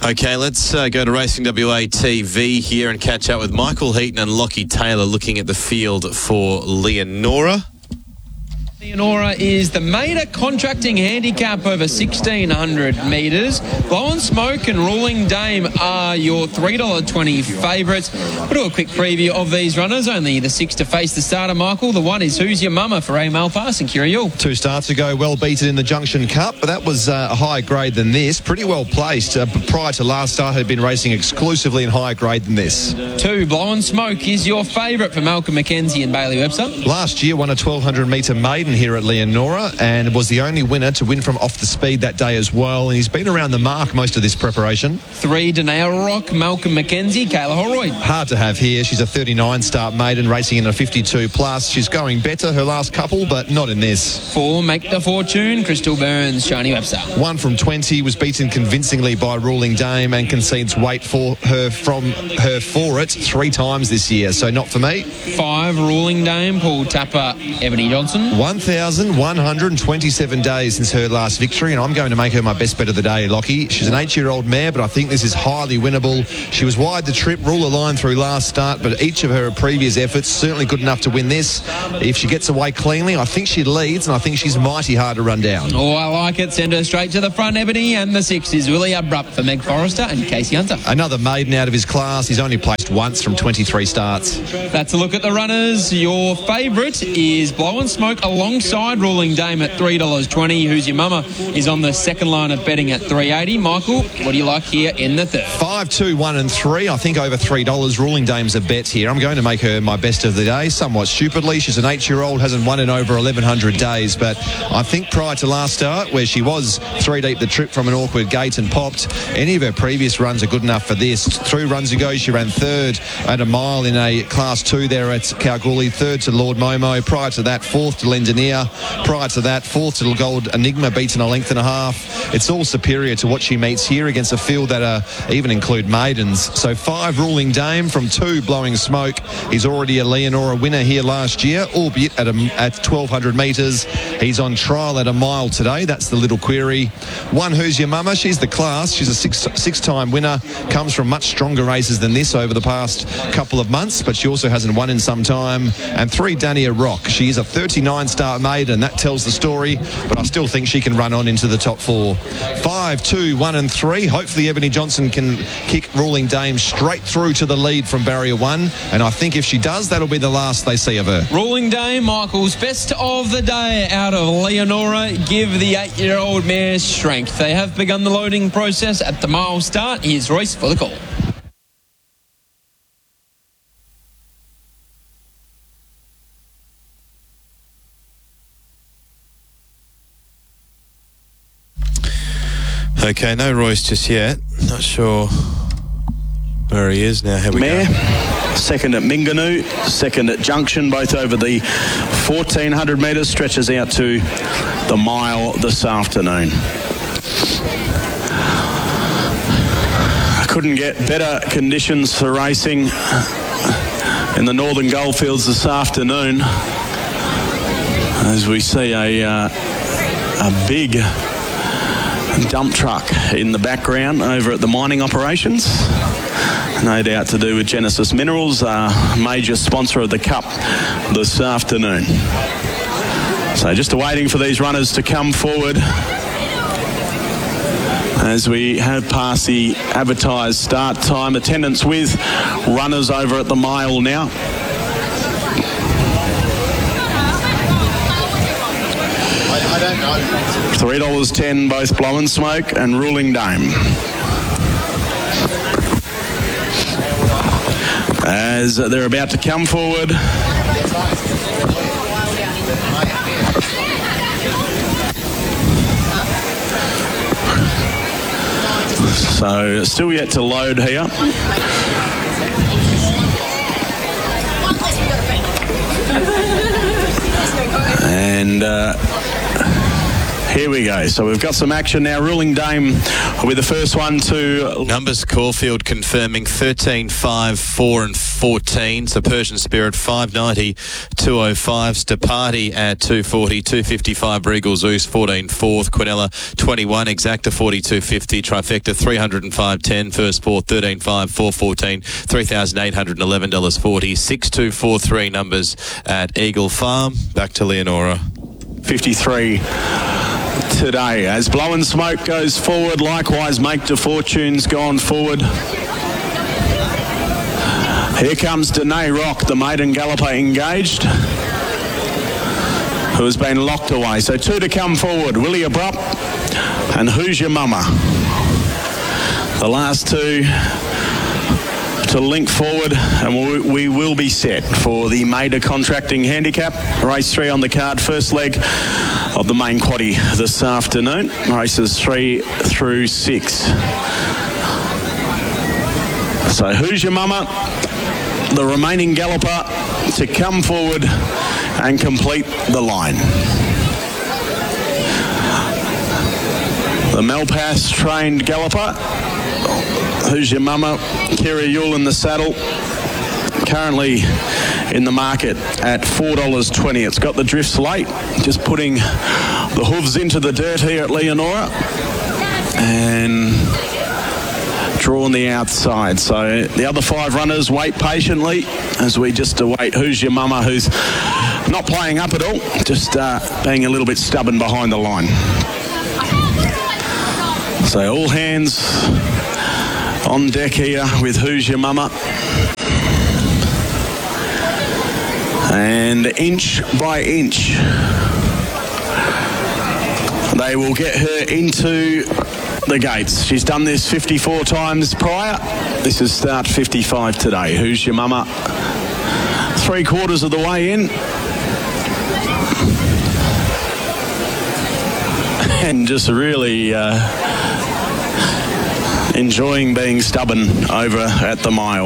Okay, let's go to Racing WA TV here and catch up with Michael Heaton and Lockie Taylor looking at the field for Leonora. Leonora is the Mater Contracting Handicap over 1,600 metres. Blow and Smoke and Ruling Dame are your $3.20 favourites. We'll do a quick preview of these runners. Only the 6 to face the starter, Michael. The one is Who's Your Mama for A. Malpass and Kira Yule. 2 starts ago, well beaten in the Junction Cup, but that was a higher grade than this. Pretty well placed. Prior to last start, had been racing exclusively in higher grade than this. 2, Blow and Smoke is your favourite for Malcolm McKenzie and Bailey Webster. Last year won a 1,200 metre maiden here at Leonora and was the only winner to win from off the speed that day as well, and he's been around the mark most of this preparation. 3, Danae Rock, Malcolm McKenzie, Kayla Holroyd. Hard to have here. She's a 39 start maiden racing in a 52 plus. She's going better her last couple, but not in this. 4, Make the Fortune, Crystal Burns, Shani Webster. 1 from 20, was beaten convincingly by Ruling Dame and concedes weight for her from her for it 3 times this year, so not for me. 5, Ruling Dame, Paul Tapper, Ebony Johnson. 1,127 days since her last victory, and I'm going to make her my best bet of the day, Lockie. She's an 8-year-old mare, but I think this is highly winnable. She was wide the trip, rule the line through last start, but each of her previous efforts certainly good enough to win this. If she gets away cleanly, I think she leads, and I think she's mighty hard to run down. Oh, I like it. Send her straight to the front, Ebony, and the 6 is Willie Abrupt for Meg Forrester and Casey Hunter. Another maiden out of his class. He's only placed once from 23 starts. That's a look at the runners. Your favourite is Blow and Smoke alongside Ruling Dame at $3.20. Who's Your Mama is on the second line of betting at $3.80. Michael, what do you like here in the third? 5, 2, 1 and 3. I think over $3. Ruling Dame's a bet here. I'm going to make her my best of the day, somewhat stupidly. She's an 8-year-old, hasn't won in over 1,100 days, but I think prior to last start, where she was 3 deep the trip from an awkward gate and popped, any of her previous runs are good enough for this. 3 runs ago, she ran 3rd at a mile in a Class 2 there at Kalgoorlie, 3rd to Lord Momo. Prior to that, 4th to Lendinier. Prior to that, 4th to Gold Enigma, beaten a length and a half. It's all superior to what she meets here against a field that even include maidens. So 5, Ruling Dame from 2, Blowing Smoke. He's already a Leonora winner here last year, albeit at 1,200 metres. He's on trial at a mile today. That's the little query. 1, Who's Your Mama? She's the class. She's a 6-time winner. Comes from much stronger races than this over the past couple of months, but she also hasn't won in some time. And 3, Dania Rock. She is a 39-start maiden. That tells the story, but I still think she can run on into the top 4. 5, 2, 1 and 3. Hopefully Ebony Johnson can kick Ruling Dame straight through to the lead from barrier 1, and I think if she does, that'll be the last they see of her. Ruling Dame, Michael's best of the day out of Leonora. Give the 8-year-old mare strength. They have begun the loading process at the mile start. Here's Royce for the call. Okay, no Royce just yet. Not sure where he is now. Here we go. Second at Minganoo, second at Junction, both over the 1,400 metres, stretches out to the mile this afternoon. I couldn't get better conditions for racing in the Northern Goldfields this afternoon, as we see a big dump truck in the background over at the mining operations. No doubt to do with Genesis Minerals, a major sponsor of the Cup this afternoon. So just waiting for these runners to come forward as we have passed the advertised start time. Attendance with runners over at the mile now. $3.10 both Blow and Smoke and Ruling Dame. As they're about to come forward. So still yet to load here. And here we go. So we've got some action now. Ruling Dame will be the first one to... Numbers Caulfield confirming 13, 5, 4 and 5. 14. So Persian Spirit 590, 205. Stapati at 240, 255. Regal Zeus 14 4th. Quinella 21. Exacta 42.50. Trifecta 305.10. First Four 13.5, 414, $3,811.40. 6243 numbers at Eagle Farm. Back to Leonora. 53 today. As Blow and Smoke goes forward, likewise Make to Fortune's gone forward. Here comes Danae Rock, the maiden galloper engaged, who has been locked away. So two to come forward, Willie Abrupt and Who's Your Mama. The last two to link forward, and we will be set for the Maida Contracting Handicap. Race 3 on the card, first leg of the main quaddie this afternoon. Races 3 through 6. So Who's Your Mama? The remaining galloper to come forward and complete the line. The Malpass trained galloper, Who's Your Mama? Kira Yule in the saddle, currently in the market at $4.20. It's got the drifts late, just putting the hooves into the dirt here at Leonora and drawn the outside. So the other 5 runners wait patiently as we just await Who's Your Mama, who's not playing up at all, just being a little bit stubborn behind the line. So all hands on deck here with Who's Your Mama. And inch by inch, they will get her into the gates. She's done this 54 times prior. This is start 55 today. Who's Your Mama? 3/4 of the way in. And just really enjoying being stubborn over at the mile.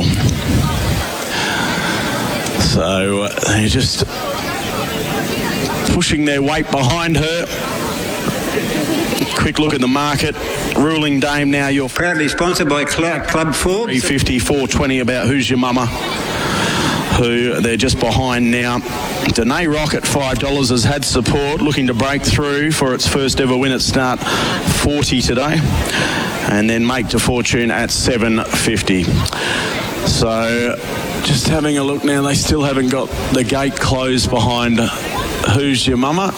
So they're just pushing their weight behind her. Quick look at the market. Ruling Dame now, you're proudly sponsored by Club Forbes. 350, 420 about Who's Your Mama, who they're just behind now. Danae Rock at $5 has had support, looking to break through for its first ever win at start 40 today. And then Make to Fortune at $7.50. So just having a look now, they still haven't got the gate closed behind Who's Your Mama.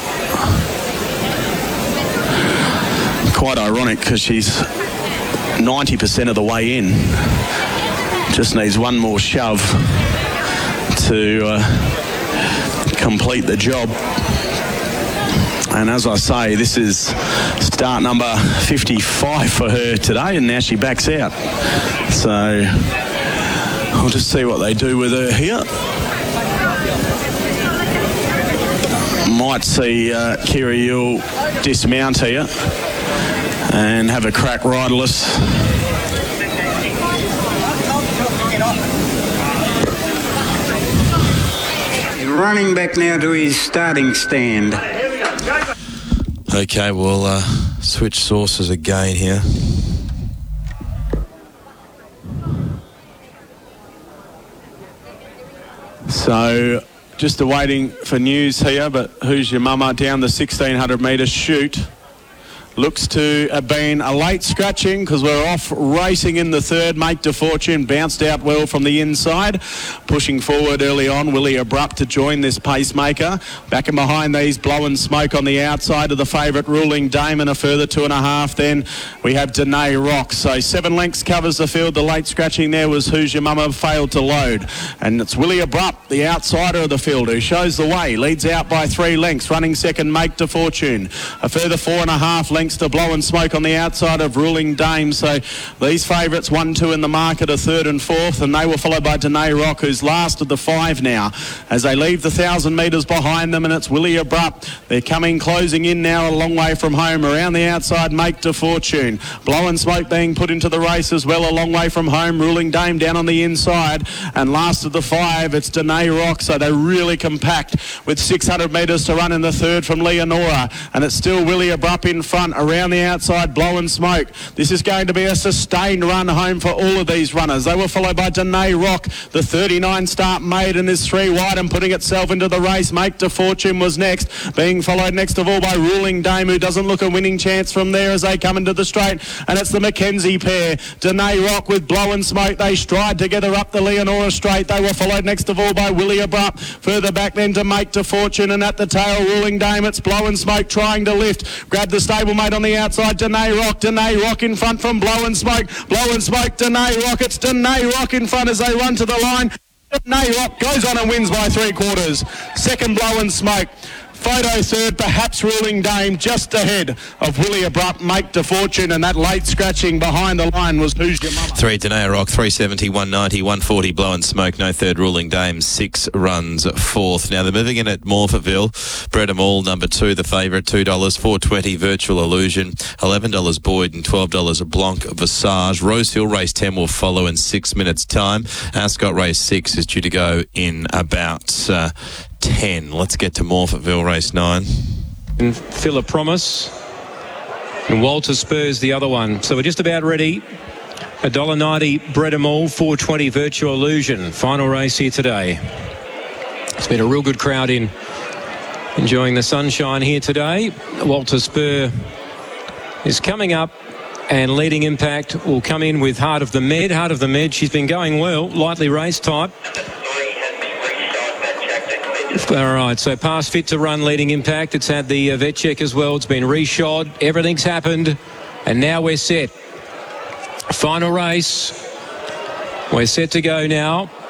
Quite ironic because she's 90% of the way in. Just needs one more shove to complete the job. And as I say, this is start number 55 for her today, and now she backs out. So I'll just see what they do with her here. Might see Kira Yule dismount here and have a crack riderless. Running back now to his starting stand. Okay, we'll switch sources again here. So just awaiting for news here, but Who's Your Mama down the 1600 metre chute. Looks to have been a late scratching because we're off racing in the third. Make to Fortune bounced out well from the inside. Pushing forward early on, Willie Abrupt to join this pacemaker. Back and behind these, Blow and Smoke on the outside of the favourite Ruling Dame, and a further 2.5. Then we have Danae Rock. So 7 lengths covers the field. The late scratching there was Who's Your Mama, failed to load. And it's Willie Abrupt, the outsider of the field, who shows the way. Leads out by 3 lengths. Running second, Make to Fortune. A further 4.5 lengths to Blow and Smoke on the outside of Ruling Dame. So these favourites 1, 2 in the market are 3rd and 4th, and they were followed by Danae Rock, who's last of the 5 now as they leave the 1,000 metres behind them, and it's Willie Abrupt. They're coming, closing in now a long way from home. Around the outside, Make to Fortune. Blow and Smoke being put into the race as well, a long way from home. Ruling Dame down on the inside, and last of the 5, it's Danae Rock. So they're really compact with 600 metres to run in the 3rd from Leonora, and it's still Willie Abrupt in front. around the outside, Blowing Smoke. This is going to be a sustained run home for all of these runners. They were followed by Danae Rock. The 39 start maiden is 3 wide and putting itself into the race. Make to Fortune was next, being followed next of all by Ruling Dame, who doesn't look a winning chance from there as they come into the straight. And it's the Mackenzie pair. Danae Rock with Blowing Smoke. They stride together up the Leonora straight. They were followed next of all by Willie Abrupt. Further back then to Make to Fortune, and at the tail, Ruling Dame. It's Blowing Smoke trying to lift. Grab the stablemate on the outside. Danae Rock in front from Blowing Smoke. Blowing Smoke, Danae Rock. It's Danae Rock in front as they run to the line. Danae Rock goes on and wins by 3/4. Second, Blowing Smoke. Photo third, perhaps Ruling Dame, just ahead of Willie Abrupt, Make to Fortune, and that late scratching behind the line was Who's Your Mama? 3 Danae Rock, 370, 190, 140 Blowing Smoke, no third Ruling Dame, 6 runs fourth. Now they're moving in at Morphettville. Bredham All, number 2, the favourite, $2, $4.20 Virtual Illusion, $11 Boyd and $12 Blanc Visage. Rosehill race 10 will follow in 6 minutes' time. Ascot race 6 is due to go in about 10. Let's get to Morphettville race 9. And Philip Promise and Walter Spurs the other one. So we're just about ready. $1.90 Bredham All, $4.20 Virtual Illusion. Final race here today. It's been a real good crowd enjoying the sunshine here today. Walter Spur is coming up, and Leading Impact will come in with Heart of the Med. Heart of the Med, she's been going well, lightly race type. All right, so past fit to run Leading Impact. It's had the vet check as well. It's been reshod. Everything's happened. And now we're set. Final race. We're set to go now.